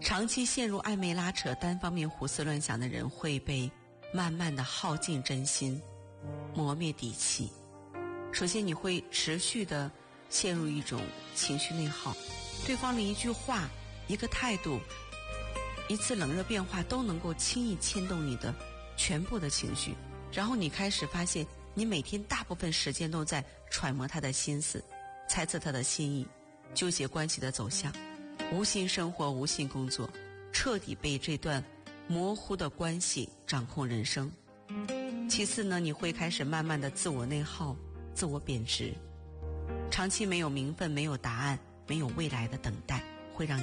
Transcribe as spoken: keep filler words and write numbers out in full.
长期陷入暧昧拉扯、单方面胡思乱想的人会被慢慢的耗尽真心，磨灭底气。首先你会持续的陷入一种情绪内耗，对方的一句话、一个态度、一次冷热变化都能够轻易牵动你的全部的情绪，然后你开始发现你每天大部分时间都在揣摩他的心思，猜测他的心意，纠结关系的走向，无心生活，无心工作，彻底被这段模糊的关系掌控人生。其次呢，你会开始慢慢的自我内耗，自我贬值，长期没有名分，没有答案，没有未来的等待，会让